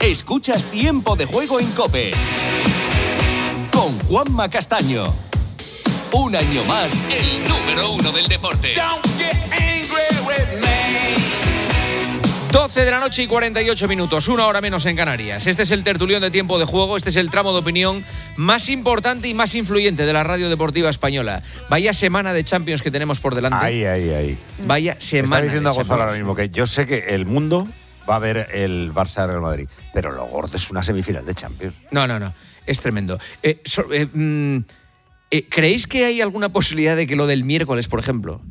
Escuchas Tiempo de Juego en COPE con Juanma Castaño. Un año más, el número 1 del deporte. 12 de la noche y 48 minutos, 1 hora menos en Canarias. Este es el tertulión de Tiempo de Juego, este es el tramo de opinión más importante y más influyente de la radio deportiva española. Vaya semana de Champions que tenemos por delante. Ahí. Vaya semana. Está diciendo a de Gonzalo ahora Champions. mismo que yo sé que el mundo va a ver el Barça-Real Madrid, pero lo gordo es una semifinal de Champions. No, es tremendo. ¿Creéis que hay alguna posibilidad de que lo del miércoles, por ejemplo,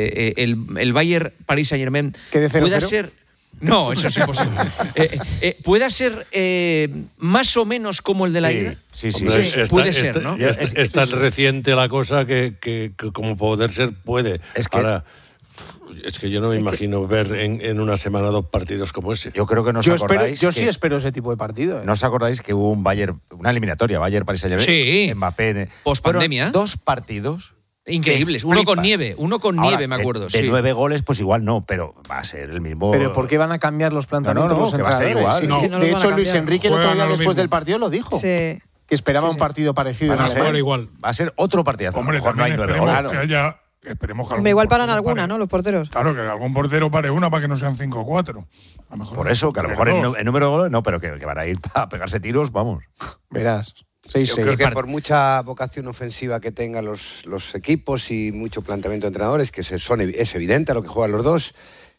el Bayern Paris Saint-Germain pueda ser... No, eso es imposible. ¿Pueda ser más o menos como el de la ida? Sí. Hombre, puede ser, ¿no? Es tan reciente la cosa que como poder ser puede. Es que, ahora, es que yo no me imagino ver en una semana 2 partidos como ese. Yo creo que no os acordáis. Yo sí espero ese tipo de partido. ¿No os acordáis que hubo un Bayern, una eliminatoria, Bayern-Paris Saint-Germain? Sí. Mbappé. Pospandemia. 2 partidos Increíbles. Uno con nieve, me acuerdo. De 9 goles, pues igual no, pero va a ser el mismo. Pero ¿por qué van a cambiar los planteamientos los que va a ser entrenadores? igual. Sí, No. de hecho, Luis Enrique el otro día después mismo. del partido lo dijo. Sí. Que esperaba un partido parecido. Van a en ser Alemania. igual. Va a ser otro partidazo. Hombre, a lo mejor no hay también 9 esperemos goles. que haya... Esperemos que Hombre, igual paran portero alguna, pare. ¿no? Los porteros. Claro, que algún portero pare una para que no sean 5 o 4. A lo mejor Por eso, que a lo mejor en número de goles no, pero que van a ir a pegarse tiros, vamos. Verás. Yo creo que por mucha vocación ofensiva que tengan los equipos y mucho planteamiento de entrenadores, que es evidente a lo que juegan los dos,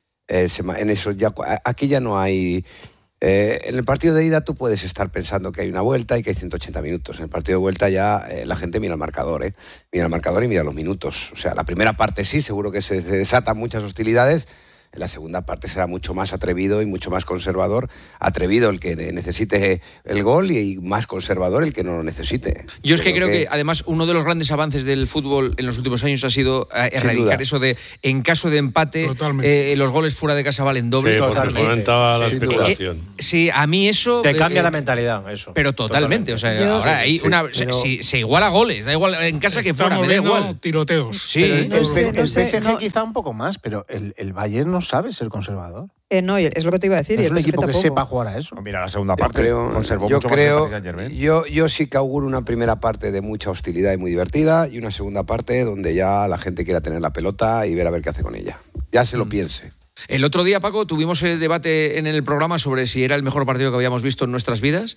en eso aquí ya no hay... en el partido de ida tú puedes estar pensando que hay una vuelta y que hay 180 minutos. En el partido de vuelta ya la gente mira el marcador, mira el marcador y mira los minutos. O sea, la primera parte sí, seguro que se desatan muchas hostilidades. En la segunda parte será mucho más atrevido y mucho más conservador. Atrevido el que necesite el gol y más conservador el que no lo necesite. Yo es que creo que además uno de los grandes avances del fútbol en los últimos años ha sido erradicar eso de en caso de empate los goles fuera de casa valen doble. Sí, porque fomentaba la especulación. Sí, a mí eso... Te cambia la mentalidad, eso. Pero totalmente. O sea, ahora hay se iguala goles, da igual en casa que fuera, me da igual. Tiroteos. Sí. El PSG no. quizá un poco más, pero el Bayern no sabe ser conservador. No, es lo que te iba a decir. Es y un el PSG equipo que tampoco. sepa jugar a eso. Mira, la segunda parte conservó yo mucho más el Paris Saint-Germain. yo sí que auguro una primera parte de mucha hostilidad y muy divertida y una segunda parte donde ya la gente quiera tener la pelota y ver a ver qué hace con ella. Ya se lo piense. El otro día, Paco, tuvimos el debate en el programa sobre si era el mejor partido que habíamos visto en nuestras vidas.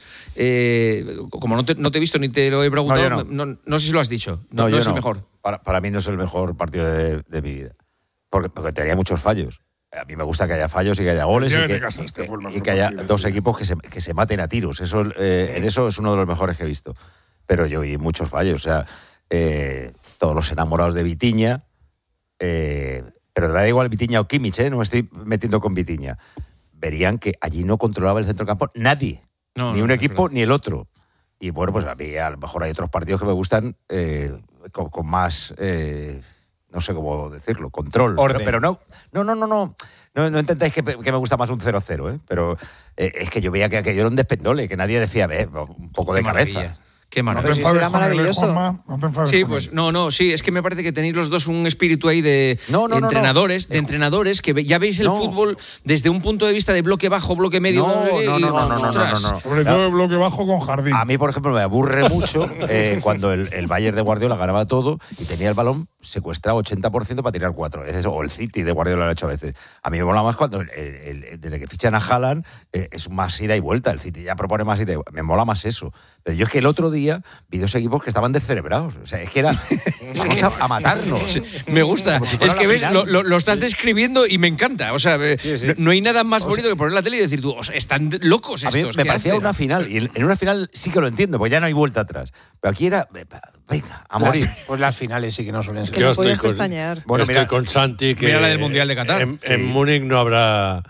Como no te he visto ni te lo he preguntado, no sé si lo has dicho. No es el mejor. Para mí no es el mejor partido de mi vida. Porque tenía muchos fallos. A mí me gusta que haya fallos y que haya goles y que haya dos equipos que se maten a tiros. Eso, en eso es uno de los mejores que he visto. Pero yo vi muchos fallos. O sea, todos los enamorados de Vitinha. Pero me da igual Vitinha o Kimmich, no me estoy metiendo con Vitinha. Verían que allí no controlaba el centro del campo nadie. Ni un equipo ni el otro. Y bueno, pues a mí a lo mejor hay otros partidos que me gustan con más... no sé cómo decirlo, control. Pero no intentáis que me gusta más un 0-0, pero es que yo veía que aquello era un despendole, que nadie decía, un poco de cabeza. Qué No te maravilla. enfades Será con él, maravilloso. Juanma, no te enfades Sí, con pues él. sí, es que me parece que tenéis los dos un espíritu ahí de entrenadores que ya veis el fútbol desde un punto de vista de bloque bajo, bloque medio. No. Sobre todo el bloque bajo con jardín. A mí, por ejemplo, me aburre mucho cuando el Bayern de Guardiola ganaba todo y tenía el balón secuestrado 80% para tirar 4 veces, o el City de Guardiola lo ha hecho a veces. A mí me mola más cuando desde que fichan a Haaland es más ida y vuelta. El City ya propone más ida y vuelta. Me mola más eso. Pero yo es que el otro día vi 2 equipos que estaban descerebrados. O sea, es que era vamos a matarnos. Me gusta. Como si fuera Es que la ves, final. lo estás describiendo y me encanta. O sea, no hay nada más bonito que poner la tele y decir tú, están locos A mí estos. me ¿qué parecía hacen? una final, y en una final sí que lo entiendo, porque ya no hay vuelta atrás. Pero aquí era, venga, a morir. Pues las finales sí que no suelen ser. Que Yo no podías estoy con- pestañear. Bueno, estoy mira, con Santi que mira la del Mundial de Qatar. En Múnich no habrá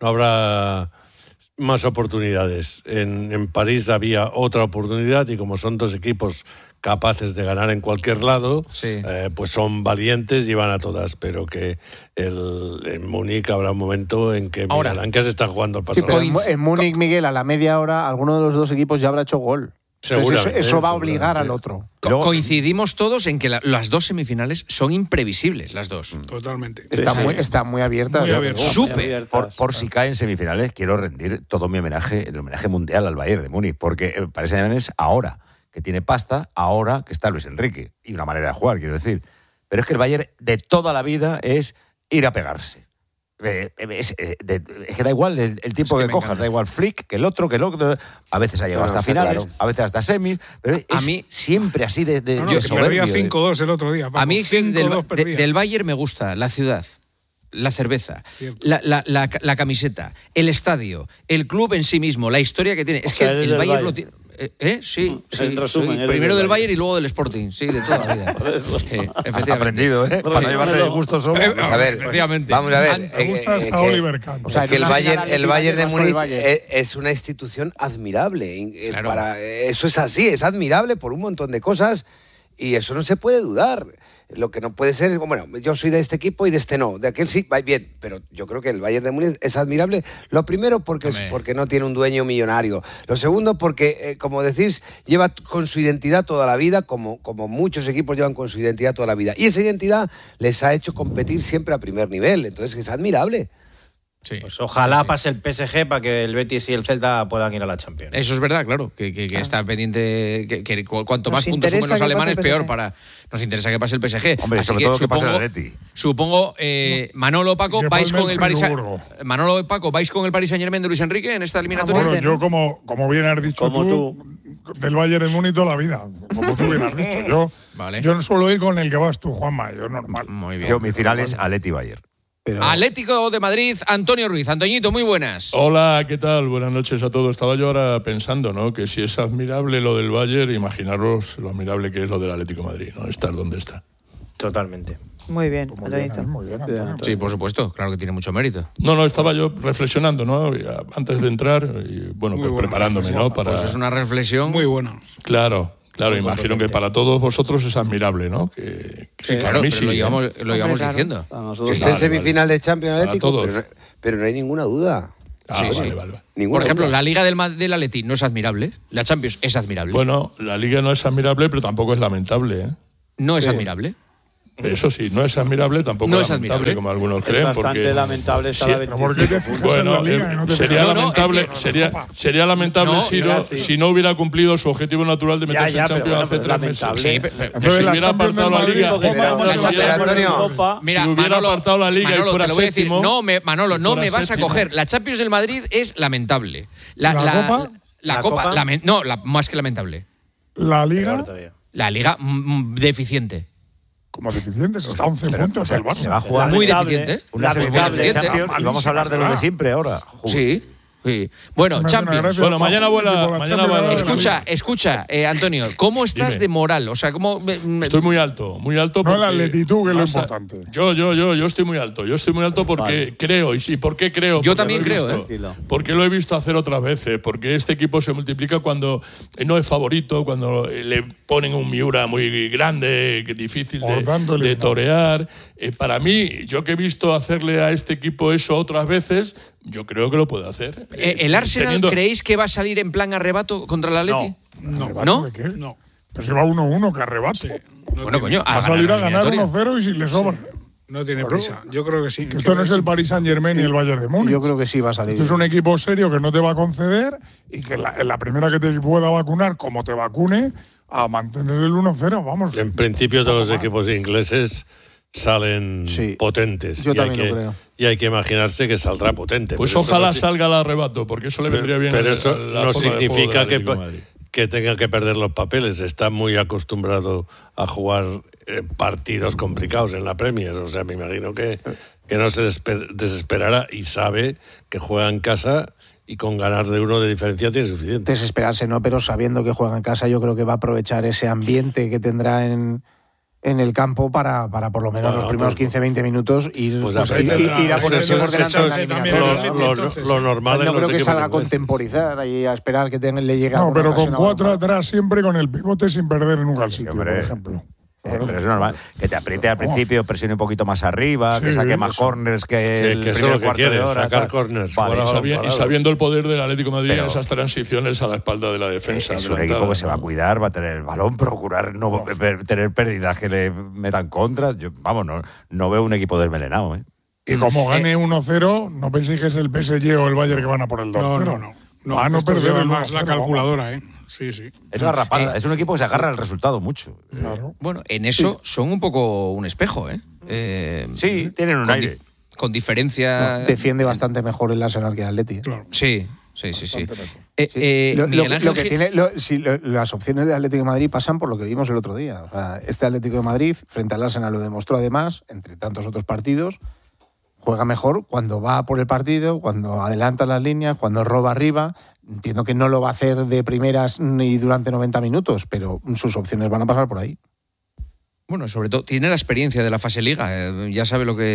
más oportunidades. En París había otra oportunidad y como son 2 equipos capaces de ganar en cualquier lado, pues son valientes y van a todas. Pero que en Múnich habrá un momento en que Ahora, mirarán que se está jugando el Sí, paso. pero en Múnich, Miguel, a la media hora, alguno de los 2 equipos ya habrá hecho gol. Entonces eso va a obligar al otro. Coincidimos todos en que las dos semifinales son imprevisibles, las dos. Totalmente. Está muy abierta. Muy abierta. Súper. Por si cae en semifinales, quiero rendir todo mi homenaje, el homenaje mundial al Bayern de Múnich, porque Paris Saint-Germain es ahora que tiene pasta, ahora que está Luis Enrique. Y una manera de jugar, quiero decir. Pero es que el Bayern de toda la vida es ir a pegarse. Es que da igual el tipo que cojas, da igual Flick, que el otro. A veces ha llegado hasta finales, a veces hasta semis, pero a mí siempre así de que perdía 5-2 el otro día. A mí del Bayern me gusta la ciudad, la cerveza, la camiseta, el estadio, el club en sí mismo, la historia que tiene. Es que el Bayern lo tiene... Sí. Primero del Bayern y luego del Sporting, sí, de toda la vida. Efectivamente. Has aprendido, Para no llevarte de gusto solo. Vamos a ver. Me gusta hasta Oliver Kahn. O sea, que el Bayern de Múnich es una institución admirable. Claro. Eso es así, es admirable por un montón de cosas y eso no se puede dudar. Lo que no puede ser es, bueno, yo soy de este equipo y de este no, de aquel sí, va bien, pero yo creo que el Bayern de Múnich es admirable. Lo primero porque no tiene un dueño millonario. Lo segundo porque, como decís, lleva con su identidad toda la vida, como muchos equipos llevan con su identidad toda la vida. Y esa identidad les ha hecho competir siempre a primer nivel, entonces es admirable. Sí. Pues ojalá pase el PSG para que el Betis y el Celta puedan ir a la Champions. Eso es verdad, claro, que está pendiente, que cuanto más puntos sumen los alemanes, peor para... Nos interesa que pase el PSG. Hombre, así sobre que todo que pase el Atleti. Supongo, Manolo, Paco, vais con el Paris Saint-Germain de Luis Enrique en esta eliminatoria. Bueno, yo como bien has dicho tú, del Bayern de Múnich toda la vida, como tú bien has dicho. Yo no suelo ir con el que vas tú, Juanma, yo normal. Muy bien. Yo, mi final es Atleti-Bayern. Atlético de Madrid, Antonio Ruiz. Antoñito, muy buenas. Hola, ¿qué tal? Buenas noches a todos. Estaba yo ahora pensando, ¿no? Que si es admirable lo del Bayern, imaginaros lo admirable que es lo del Atlético de Madrid, ¿no? Estar donde está. Totalmente. Muy bien, Antonito. Muy bien, Antonio. Sí, por supuesto, claro que tiene mucho mérito. No, estaba yo reflexionando, ¿no? Antes de entrar, y bueno, pues preparándome, ¿no? Pues es una reflexión muy buena. Claro, imagino que para todos vosotros es admirable, ¿no? Sí, claro, mí pero sí, lo llevamos diciendo. Que esté en semifinal de Champions Atlético, pero no hay ninguna duda. Vale. Por ejemplo, la Liga del Atleti no es admirable, la Champions es admirable. Bueno, la Liga no es admirable, pero tampoco es lamentable, ¿eh? No es admirable. Eso sí, no es admirable, tampoco no es lamentable, como algunos creen. Es bastante lamentable esta la sería lamentable si no hubiera cumplido su objetivo natural de meterse en Champions hace 3 meses. Sí, que si hubiera apartado la Liga, mira, si hubiera apartado la Liga y fuera séptimo. Manolo, no me vas a coger. La Champions del Madrid es lamentable. La Copa, más que lamentable. La Liga. La Liga deficiente. Como deficientes, está a 11 puntos el Barça. Se va a jugar muy deficiente. Una semifinal de Champions y vamos a hablar de lo de siempre ahora. Sí. Bueno, Champions. Bueno, mañana vuela. Escucha, Antonio, ¿cómo estás de moral? O sea, ¿cómo...? Estoy muy alto. No la letitud, que es lo importante. Yo estoy muy alto. Yo estoy muy alto porque creo. ¿Y por qué creo? Yo también creo, Porque lo he visto hacer otras veces. Porque este equipo se multiplica cuando no es favorito, cuando le ponen un Miura muy grande, que es difícil de torear. Para mí, yo que he visto hacerle a este equipo eso otras veces, yo creo que lo puede hacer. ¿El Arsenal creéis que va a salir en plan arrebato contra el Atleti? ¿No? ¿De qué? No. Pero se va 1-1, que arrebate. Bueno, coño, va a salir a ganar 1-0 y si le sobra. No tiene prisa. Yo creo que sí. Que esto no es el Paris Saint-Germain y el Bayern de Múnich. Yo creo que sí va a salir. Esto es un equipo serio que no te va a conceder y que la primera que te pueda vacunar, como te vacune, a mantener el 1-0, vamos. En principio todos los equipos ingleses salen potentes. Yo también lo creo. Y hay que imaginarse que saldrá potente. Pues ojalá salga el arrebato, porque eso le vendría bien. Pero eso no significa que tenga que perder los papeles. Está muy acostumbrado a jugar partidos complicados en la Premier. O sea, me imagino que no se desesperará y sabe que juega en casa y con ganar de 1 de diferencia tiene suficiente. Desesperarse no, pero sabiendo que juega en casa, yo creo que va a aprovechar ese ambiente que tendrá en el campo para por lo menos los primeros 15-20 minutos ir a ponerse por delante de la lo normal. No creo que salga a contemporizar y a esperar que le llegue. No, pero con 4 atrás siempre, con el pivote sin perder nunca el sitio, por ejemplo. Pero es normal. Que te apriete al principio, presione un poquito más arriba, que saque más corners que el primer cuarto de hora. Sacar corners. Vale, y sabiendo el poder del Atlético de Madrid en esas transiciones a la espalda de la defensa. Es un equipo que se va a cuidar, va a tener el balón, procurar no tener pérdidas que le metan contras. Yo, vamos, no veo un equipo desmelenado, ¿eh? Y como gane 1-0, no penséis que es el PSG o el Bayern que van a por el 2-0. No, a no perder más la calculadora, ¿eh? Sí. Es garrapata, es un equipo que se agarra al resultado mucho. Claro. Bueno, en eso son un poco un espejo, ¿eh? Sí, tienen un aire. Con diferencia. Defiende bastante mejor el Arsenal que el Atleti. Claro. Sí. Las opciones de Atlético de Madrid pasan por lo que vimos el otro día. O sea, este Atlético de Madrid, frente al Arsenal, lo demostró además, entre tantos otros partidos. Juega mejor cuando va por el partido, cuando adelanta las líneas, cuando roba arriba. Entiendo que no lo va a hacer de primeras ni durante 90 minutos, pero sus opciones van a pasar por ahí. Bueno, sobre todo, tiene la experiencia de la fase Liga. Ya sabe de lo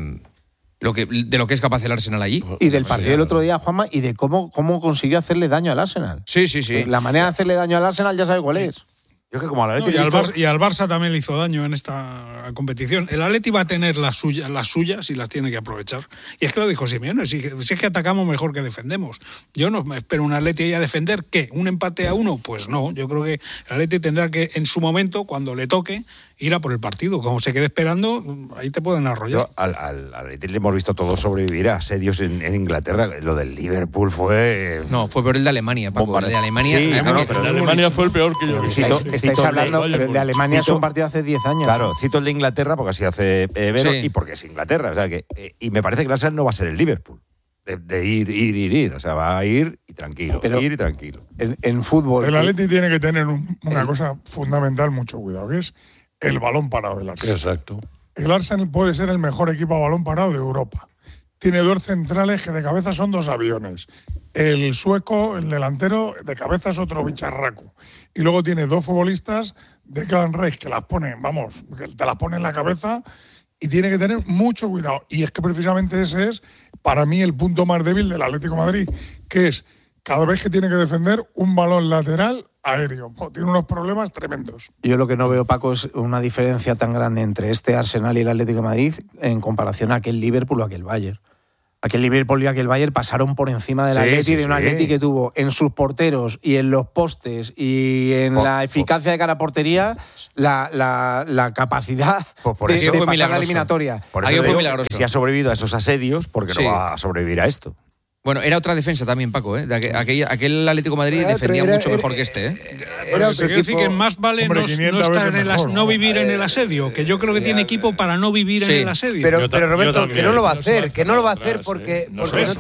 que es capaz el Arsenal allí. Y del partido del otro día, Juanma, y de cómo consiguió hacerle daño al Arsenal. Sí. La manera de hacerle daño al Arsenal ya sabe cuál es. Yo que como al Atleti y al Barça también le hizo daño en esta competición. El Atleti va a tener las suyas y las tiene que aprovechar. Y es que lo dijo Simeone, si es que atacamos mejor que defendemos. Yo no me espero un Atleti ahí a defender, ¿qué? ¿Un empate a 1? Pues no, yo creo que el Atleti tendrá que, en su momento, cuando le toque, ir a por el partido. Como se quede esperando, ahí te pueden arrollar. Al Atleti le hemos visto todos sobrevivir a asedios en Inglaterra. Lo del Liverpool fue... No, fue peor el de Alemania, Paco. El de Alemania... Sí, pero el de Alemania fue el peor que yo he visto. Estáis hablando, pero el de Alemania es un partido hace 10 años. Claro, cito el de Inglaterra porque así hace Vero y porque es Inglaterra. O sea que, y me parece que el Arsenal no va a ser el Liverpool. De ir. O sea, va a ir y tranquilo. Pero ir y tranquilo. En fútbol... El Atleti tiene que tener una cosa fundamental, mucho cuidado, que es el balón parado del Arsenal. Exacto. El Arsenal puede ser el mejor equipo a balón parado de Europa. Tiene dos centrales que de cabeza son dos aviones. El sueco, el delantero, de cabeza es otro bicharraco. Y luego tiene dos futbolistas de Clan Reis que las ponen, que te las ponen en la cabeza y tiene que tener mucho cuidado. Y es que precisamente ese es, para mí, el punto más débil del Atlético de Madrid, que es cada vez que tiene que defender un balón lateral aéreo. Tiene unos problemas tremendos. Yo lo que no veo, Paco, es una diferencia tan grande entre este Arsenal y el Atlético de Madrid en comparación a aquel Liverpool o aquel Bayern. Aquel Liverpool y aquel Bayern pasaron por encima del Atleti, de un Atleti que tuvo en sus porteros y en los postes y en la eficacia de cara a portería la capacidad de pasar la eliminatoria. Por eso fue milagroso. Si ha sobrevivido a esos asedios, ¿por qué no va a sobrevivir a esto? Bueno, era otra defensa también, Paco, ¿eh? Aquel Atlético de Madrid defendía mucho mejor que este, ¿eh? Pero quiero decir que más vale no vivir en el asedio, que yo creo que tiene equipo para no vivir en el asedio. Pero Roberto, que no lo va a hacer, porque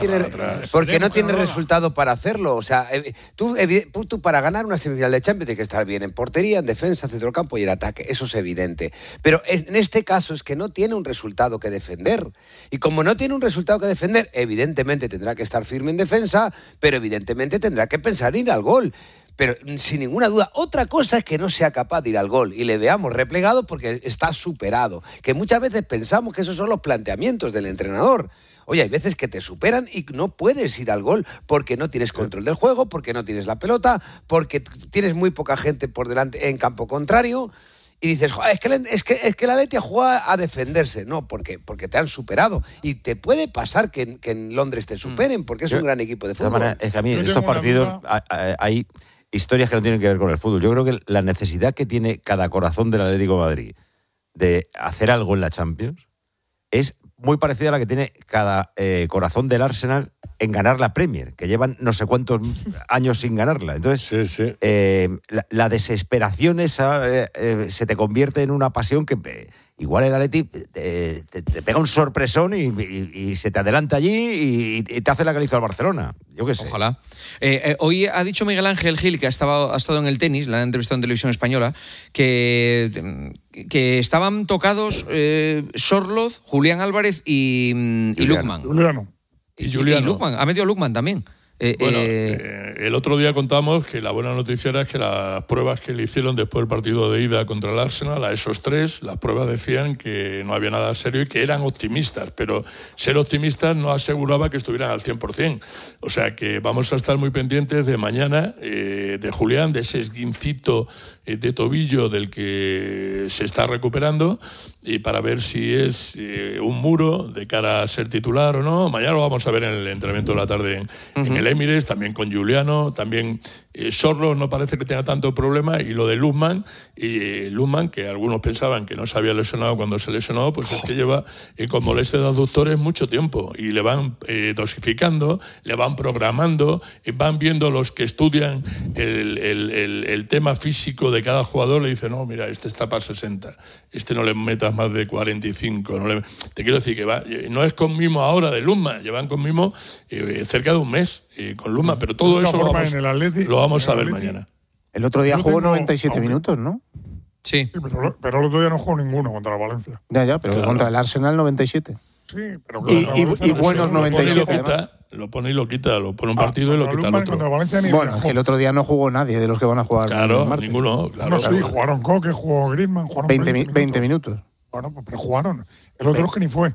no tiene resultado para hacerlo. O sea, tú para ganar una semifinal de Champions tienes que estar bien en portería, en defensa, centrocampo y en ataque. Eso es evidente. Pero en este caso es que no tiene un resultado que defender. Y como no tiene un resultado que defender, evidentemente tendrá que estar firme en defensa, pero evidentemente tendrá que pensar en ir al gol. Pero sin ninguna duda, otra cosa es que no sea capaz de ir al gol y le veamos replegado porque está superado. Que muchas veces pensamos que esos son los planteamientos del entrenador. Oye, hay veces que te superan y no puedes ir al gol porque no tienes control del juego, porque no tienes la pelota, porque tienes muy poca gente por delante en campo contrario. Y dices, es que el Atleti juega a defenderse. No, porque te han superado. Y te puede pasar que en Londres te superen, porque es un gran equipo de fútbol. Es que a mí en estos partidos hay historias que no tienen que ver con el fútbol. Yo creo que la necesidad que tiene cada corazón del Atlético de Madrid de hacer algo en la Champions es muy parecida a la que tiene cada corazón del Arsenal en ganar la Premier, que llevan no sé cuántos años sin ganarla. Entonces, la desesperación esa se te convierte en una pasión que igual el Atleti te pega un sorpresón y se te adelanta allí y te hace la que le hizo al Barcelona. Yo qué sé. Ojalá. Hoy ha dicho Miguel Ángel Gil, que ha estado en el tenis, la han entrevistado en Televisión Española, que estaban tocados Sorloz, Julián Álvarez y Lukman. Y Lukman, ha metido a Lukman también. El otro día contamos que la buena noticia era que las pruebas que le hicieron después del partido de ida contra el Arsenal, a esos tres, las pruebas decían que no había nada serio y que eran optimistas, pero ser optimistas no aseguraba que estuvieran al 100%. O sea que vamos a estar muy pendientes de mañana, de Julián, de ese esguincito de tobillo del que se está recuperando, y para ver si es un muro de cara a ser titular o no. Mañana lo vamos a ver en el entrenamiento de la tarde en el Emirates, también con Giuliano, también Sorlo no parece que tenga tanto problema, y lo de Luzman, que algunos pensaban que no se había lesionado cuando se lesionó, pues es que lleva con molestias de aductores mucho tiempo, y le van dosificando, le van programando, van viendo los que estudian el tema físico de cada jugador, le dicen, no, mira, este está para 60, este no le metas más de 45, te quiero decir que no es con mimo ahora de Luzman, llevan con mimo cerca de un mes con Luzman, pero todo eso lo vamos a ver mañana. El otro día jugó 97 minutos, ¿no? Sí. Pero el otro día no jugó ninguno contra el Valencia. Ya, pero contra el Arsenal 97. Sí, pero y buenos 97. Lo pone y lo quita, lo pone un partido y lo quita el otro. Bueno, el otro día no jugó nadie de los que van a jugar. Claro, ninguno. Claro, no, sí, jugaron Coque, jugó Griezmann, jugaron 20 minutos. Bueno, pero jugaron. El otro es que ni fue.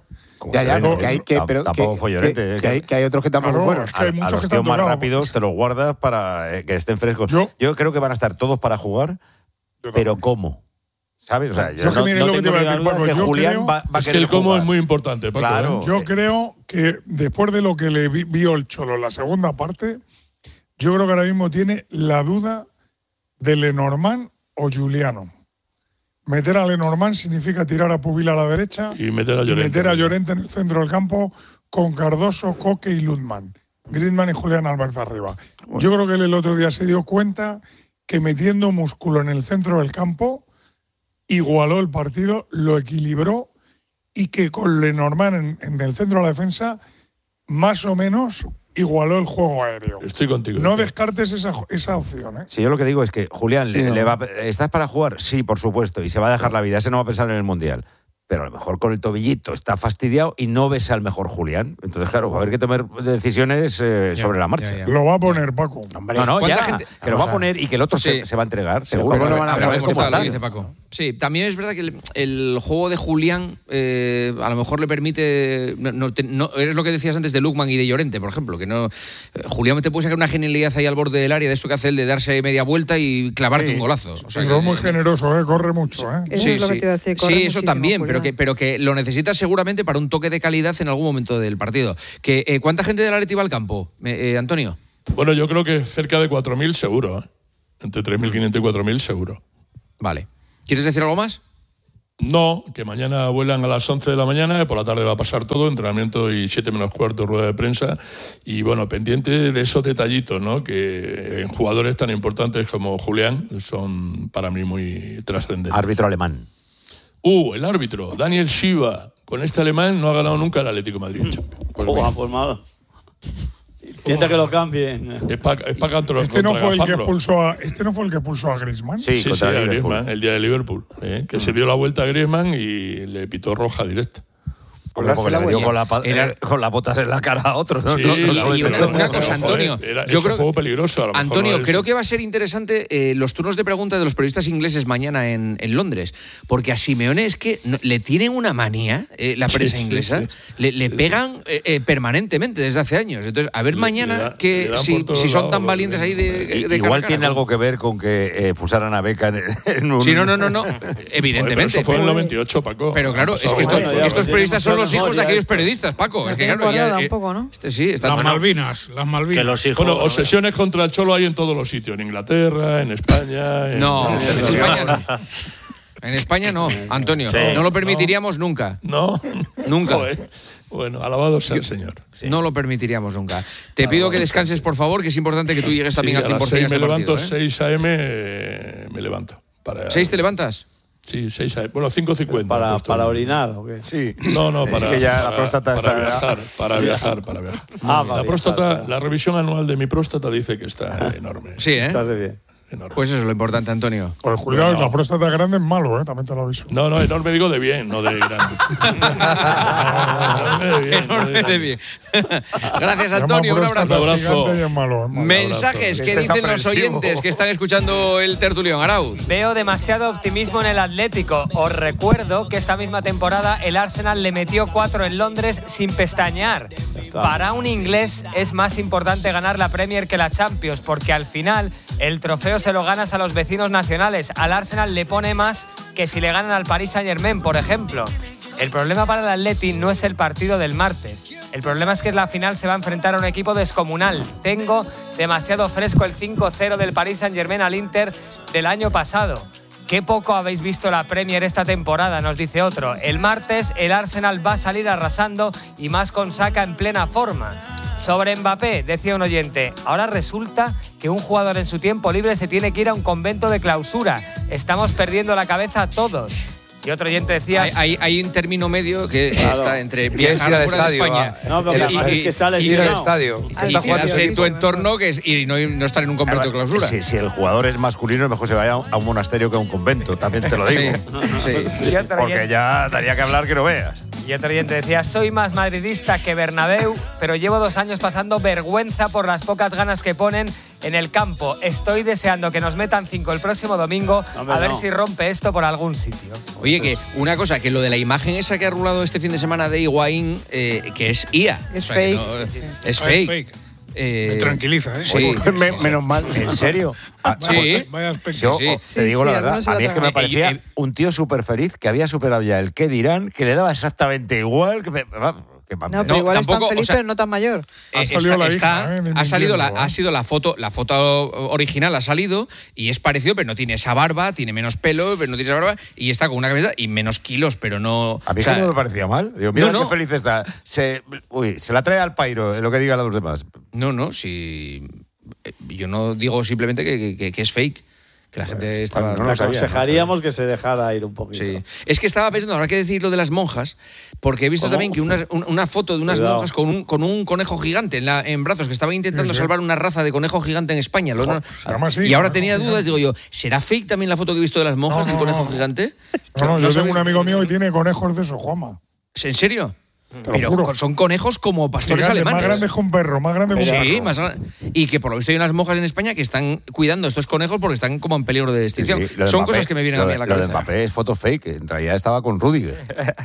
Tampoco fue Llorente. Que hay otros que tampoco fueron. Es que hay muchos a los tíos más rápidos te los guardas para que estén frescos. Yo creo que van a estar todos para jugar, pero ¿cómo? ¿Sabes? O sea, yo no tengo duda que Julián va a querer. Es que el cómo jugar. Es muy importante, Paco. Claro. Yo creo que después de lo que le vio el Cholo en la segunda parte, yo creo que ahora mismo tiene la duda de Lenormand o Giuliano. Meter a Lenormand significa tirar a Pubil a la derecha y meter a Llorente en el centro del campo con Cardoso, Coque y Luzman. Griezmann y Julián Álvarez arriba. Bueno. Yo creo que él el otro día se dio cuenta que metiendo músculo en el centro del campo igualó el partido, lo equilibró, y que con Lenormand en el centro de la defensa más o menos igualó el juego aéreo. Estoy contigo. No descartes esa opción, ¿eh? Sí, yo lo que digo es que Julián, ¿estás para jugar? Sí, por supuesto, y se va a dejar la vida. Ese no va a pensar en el Mundial. Pero a lo mejor con el tobillito está fastidiado y no ves al mejor Julián. Entonces, claro, va a haber que tomar decisiones sobre la marcha. Ya. Lo va a poner, Paco. No, gente, que lo va a poner y que el otro se va a entregar. Seguro no van a ver cómo está, dice Paco. Sí, también es verdad que el juego de Julián a lo mejor le permite. No, eres lo que decías antes de Luzman y de Llorente, por ejemplo, que no. Julián te puede sacar una genialidad ahí al borde del área, de esto que hace el de darse media vuelta y clavarte un golazo. O sea, es muy generoso, corre mucho. Sí, eso también. Pero que lo necesitas seguramente para un toque de calidad en algún momento del partido. ¿Cuánta gente del Atleti va al campo, Antonio? Bueno, yo creo que cerca de 4.000 seguro. Entre 3.500 y 4.000 seguro. Vale. ¿Quieres decir algo más? No, que mañana vuelan a las 11 de la mañana, y por la tarde va a pasar todo, entrenamiento y 7 menos cuarto, rueda de prensa. Y bueno, pendiente de esos detallitos, ¿no? Que en jugadores tan importantes como Julián son para mí muy trascendentes. Árbitro alemán. El árbitro, Daniel Schiva. Con este alemán no ha ganado nunca el Atlético de Madrid en Champions. Pues malo. Intenta que lo cambien. Es para este no fue el que expulsó a Griezmann. Sí, a Griezmann, el día de Liverpool. Que se dio la vuelta a Griezmann y le pitó roja directa. Porque le dio con las botas en la cara a otro. ¿no? Sí, una cosa, Antonio. Yo creo juego peligroso. Antonio, creo que va a ser interesante los turnos de pregunta de los periodistas ingleses mañana en Londres. Porque a Simeone es que le tienen una manía, la prensa inglesa. Le pegan permanentemente desde hace años. Entonces, a ver mañana si son tan valientes ahí de igual cara, tiene algo que ver con que expulsaran a Beca en un. Sí, no. Evidentemente. Eso fue en el 98, Paco. Pero claro, es que estos periodistas son los hijos de aquellos periodistas, Paco. Es que claro, un poco, ¿no? Las Malvinas. Que los hijos, bueno, obsesiones contra el Cholo hay en todos los sitios, en Inglaterra, en España. En España no. En España no, Antonio. Sí, no lo permitiríamos nunca. No. Nunca. Bueno, alabado sea el Señor. Sí. No lo permitiríamos nunca. Te pido que descanses, por favor, que es importante que tú llegues también al 100%. A las 6 me levanto, 6 a.m. me levanto. ¿6 te levantas? Sí, 6 a.m. Bueno, 5:50. ¿Para orinar o qué? Sí. No, para. Es que ya la próstata está. Para viajar. La próstata, la revisión anual de mi próstata dice que está enorme. Sí, ¿eh? Está bien. Enorme. Pues eso es lo importante, Antonio. Pues cuidado, la próstata grande es malo, también te lo aviso. No, enorme digo de bien, no de grande. Enorme de bien. Gracias, Antonio. Un abrazo. Mensajes que dicen los oyentes que están escuchando el tertulión. Arauz. Veo demasiado optimismo en el Atlético. Os recuerdo que esta misma temporada el Arsenal le metió 4 en Londres sin pestañear. Para un inglés es más importante ganar la Premier que la Champions, porque al final el trofeo se lo ganas a los vecinos nacionales. Al Arsenal le pone más que si le ganan al Paris Saint-Germain, por ejemplo. El problema para el Atleti no es el partido del martes. El problema es que en la final se va a enfrentar a un equipo descomunal. Tengo demasiado fresco el 5-0 del Paris Saint-Germain al Inter del año pasado. Qué poco habéis visto la Premier esta temporada, nos dice otro. El martes el Arsenal va a salir arrasando y más con Saka en plena forma. Sobre Mbappé, decía un oyente, ahora resulta que un jugador en su tiempo libre se tiene que ir a un convento de clausura. Estamos perdiendo la cabeza todos. Y otro oyente decía... Hay un término medio que está entre viajar fuera de España es que está lesionado. Ir al estadio. Y tu entorno y no estar en un convento de clausura. Si el jugador es masculino, mejor se vaya a un monasterio que a un convento, también te lo digo. Sí. Porque ya daría que hablar que no veas. Y otro oyente decía, soy más madridista que Bernabéu, pero llevo 2 años pasando vergüenza por las pocas ganas que ponen en el campo. Estoy deseando que nos metan 5 el próximo domingo, a ver si rompe esto por algún sitio. Oye, que una cosa, que lo de la imagen esa que ha rulado este fin de semana de Higuaín, que es IA. Es fake. Es fake. Me tranquiliza, ¿eh? Sí, menos mal. ¿En serio? Sí. Vaya aspecto. Yo te digo la verdad, a mí es que me parecía un tío súper feliz, que había superado ya el qué dirán, que le daba exactamente igual. No, pero igual tampoco, es tan feliz, pero no tan mayor. Ha sido la foto original, ha salido y es parecido, pero no tiene esa barba, tiene menos pelo, pero no tiene esa barba y está con una camiseta y menos kilos, pero no... A mí no me parecía mal. Digo, mira qué feliz está. Se la trae al pairo, lo que digan los demás. No, si... Yo no digo simplemente que es fake. Que la gente estaba... No aconsejaríamos que se dejara ir un poquito. Sí. Es que estaba pensando, ahora que decir lo de las monjas, porque he visto también que una foto de unas monjas con un conejo gigante en brazos, que estaban intentando salvar una raza de conejo gigante en España. Y ahora tenía dudas, digo yo, ¿será fake también la foto que he visto de las monjas del conejo gigante? No, yo tengo un amigo mío que tiene conejos de esos, Juanma. ¿En serio? Pero son conejos como pastores alemanes. Más grandes que un perro, más grandes que un perro. Sí, más grande. Y que por lo visto hay unas monjas en España que están cuidando estos conejos porque están como en peligro de extinción. Sí. Son Mbappé, cosas que me vienen a mí a la cabeza. Lo de Mbappé es foto fake, en realidad estaba con Rüdiger.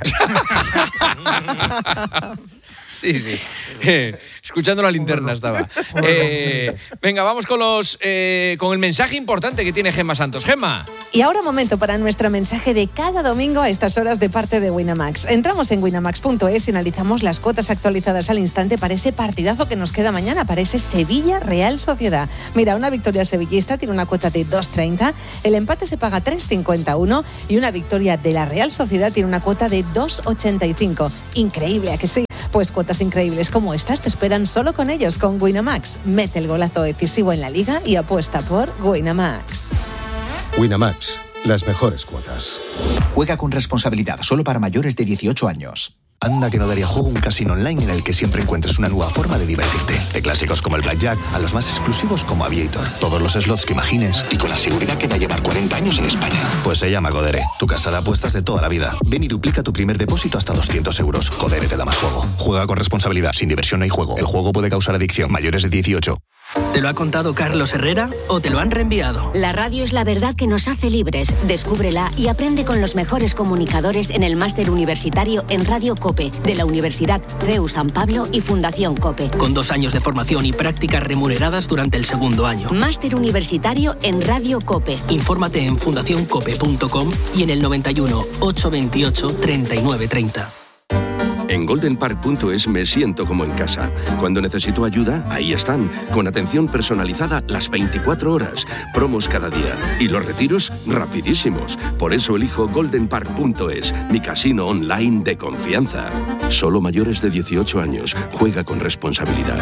Sí. Escuchando la linterna estaba. Venga, vamos con el mensaje importante que tiene Gemma Santos. Gemma. Y ahora momento para nuestro mensaje de cada domingo a estas horas de parte de Winamax. Entramos en winamax.es y analizamos las cuotas actualizadas al instante para ese partidazo que nos queda mañana, para ese Sevilla-Real Sociedad. Mira, una victoria sevillista tiene una cuota de 2,30, el empate se paga 3,51 y una victoria de la Real Sociedad tiene una cuota de 2,85. Increíble, ¿a que sí? Pues cuotas increíbles como estas te esperan solo con ellos, con Winamax. Mete el golazo decisivo en la Liga y apuesta por Winamax. Winamax, las mejores cuotas. Juega con responsabilidad, solo para mayores de 18 años. Anda que no daría juego un casino online en el que siempre encuentres una nueva forma de divertirte. De clásicos como el Blackjack a los más exclusivos como Aviator. Todos los slots que imagines. Y con la seguridad que va a llevar 40 años en España. Pues se llama Codere, tu casa de apuestas de toda la vida. Ven y duplica tu primer depósito hasta 200 euros. Codere te da más juego. Juega con responsabilidad, sin diversión no hay juego. El juego puede causar adicción. Mayores de 18. ¿Te lo ha contado Carlos Herrera o te lo han reenviado? La radio es la verdad que nos hace libres. Descúbrela y aprende con los mejores comunicadores en el máster universitario en Radio COPE de la Universidad CEU San Pablo y Fundación COPE. Con 2 años de formación y prácticas remuneradas durante el segundo año. Máster universitario en Radio COPE. Infórmate en fundacioncope.com y en el 91 828 3930. En goldenpark.es me siento como en casa. Cuando necesito ayuda, ahí están, con atención personalizada las 24 horas, promos cada día y los retiros rapidísimos. Por eso elijo goldenpark.es, mi casino online de confianza. Solo mayores de 18 años. Juega con responsabilidad.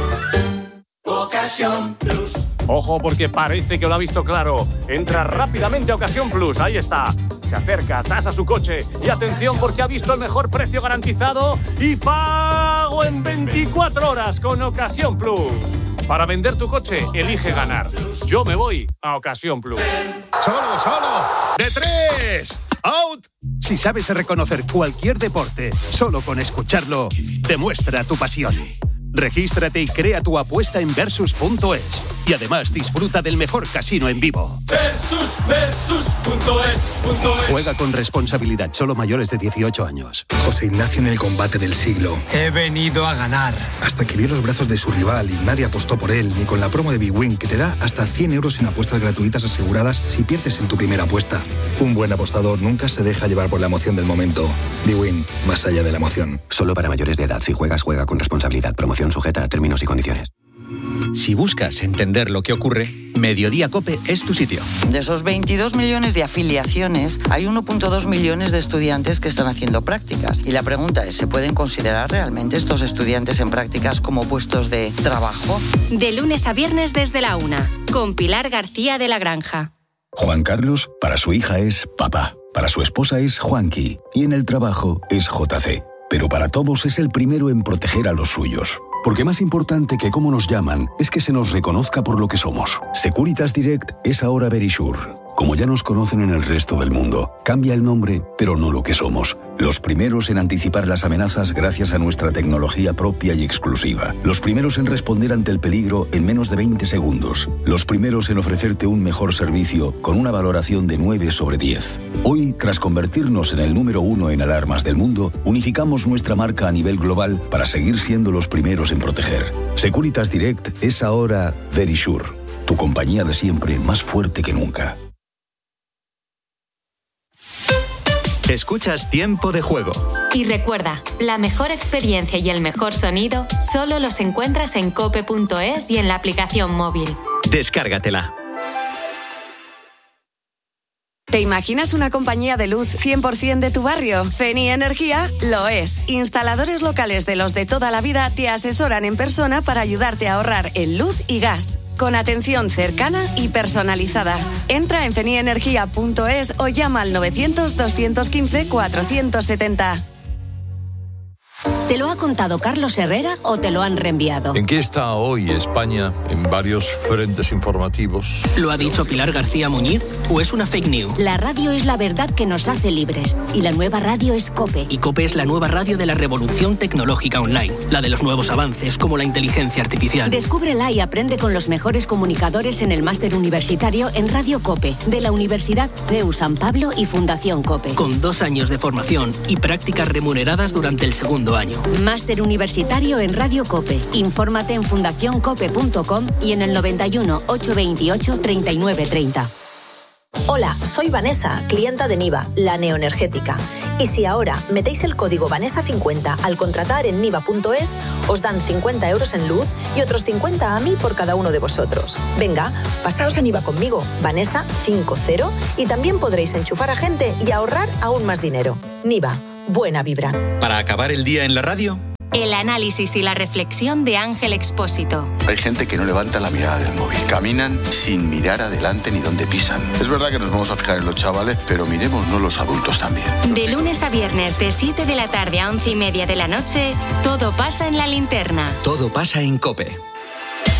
Ocasión Plus. Ojo, porque parece que lo ha visto claro. Entra rápidamente a Ocasión Plus, ahí está. Se acerca, tasa su coche y atención porque ha visto el mejor precio garantizado y pago en 24 horas con Ocasión Plus. Para vender tu coche, elige ganar. Yo me voy a Ocasión Plus. ¡Solo! ¡De 3! ¡Out! Si sabes reconocer cualquier deporte, solo con escucharlo, demuestra tu pasión. Regístrate y crea tu apuesta en Versus.es. Y además disfruta del mejor casino en vivo. Versus.es. Juega con responsabilidad, solo mayores de 18 años. José Ignacio en el combate del siglo. He venido a ganar. Hasta que vio los brazos de su rival y nadie apostó por él, ni con la promo de Big Win, que te da hasta 100 euros en apuestas gratuitas aseguradas si pierdes en tu primera apuesta. Un buen apostador nunca se deja llevar por la emoción del momento. Big Win, más allá de la emoción. Solo para mayores de edad. Si juegas, juega con responsabilidad. Promoción sujeta a términos y condiciones. Si buscas entender lo que ocurre, Mediodía COPE es tu sitio. De esos 22 millones de afiliaciones, hay 1,2 millones de estudiantes que están haciendo prácticas. Y la pregunta es, ¿se pueden considerar realmente estos estudiantes en prácticas como puestos de trabajo? De lunes a viernes desde la 1, con Pilar García de la Granja. Juan Carlos, para su hija es papá. Para su esposa es Juanqui. Y en el trabajo es JC. Pero para todos es el primero en proteger a los suyos. Porque más importante que cómo nos llaman es que se nos reconozca por lo que somos. Securitas Direct es ahora Verisure. Como ya nos conocen en el resto del mundo, cambia el nombre, pero no lo que somos. Los primeros en anticipar las amenazas gracias a nuestra tecnología propia y exclusiva. Los primeros en responder ante el peligro en menos de 20 segundos. Los primeros en ofrecerte un mejor servicio con una valoración de 9 sobre 10. Hoy, tras convertirnos en el número 1 en alarmas del mundo, unificamos nuestra marca a nivel global para seguir siendo los primeros en proteger. Securitas Direct es ahora Verisure, tu compañía de siempre más fuerte que nunca. Escuchas Tiempo de Juego. Y recuerda, la mejor experiencia y el mejor sonido solo los encuentras en cope.es y en la aplicación móvil. Descárgatela. ¿Te imaginas una compañía de luz 100% de tu barrio? Feni Energía lo es. Instaladores locales de los de toda la vida te asesoran en persona para ayudarte a ahorrar en luz y gas. Con atención cercana y personalizada. Entra en fenienergia.es o llama al 900-215-470. ¿Te lo ha contado Carlos Herrera o te lo han reenviado? ¿En qué está hoy España en varios frentes informativos? ¿Lo ha dicho Pilar García Muñiz o es una fake news? La radio es la verdad que nos hace libres y la nueva radio es COPE. Y COPE es la nueva radio de la revolución tecnológica online, la de los nuevos avances como la inteligencia artificial. Descúbrela y aprende con los mejores comunicadores en el máster universitario en Radio COPE de la Universidad CEU San Pablo y Fundación COPE. Con 2 años de formación y prácticas remuneradas durante el segundo año. Máster universitario en Radio COPE. Infórmate en fundacioncope.com y en el 91 828 3930. Hola, soy Vanessa, clienta de Niva, la neoenergética. Y si ahora metéis el código Vanessa50 al contratar en niva.es, os dan 50 euros en luz y otros 50 a mí por cada uno de vosotros. Venga, pasaos a Niva conmigo, Vanessa50, y también podréis enchufar a gente y ahorrar aún más dinero. Niva, buena vibra. Para acabar el día en la radio, El análisis y la reflexión de Ángel Expósito. Hay gente que no levanta la mirada del móvil. Caminan sin mirar adelante ni dónde pisan. Es verdad que nos vamos a fijar en los chavales, pero miremosnos los adultos también. De lunes a viernes, de 7 de la tarde a 11:30 de la noche, todo pasa en La Linterna. todo pasa en COPE.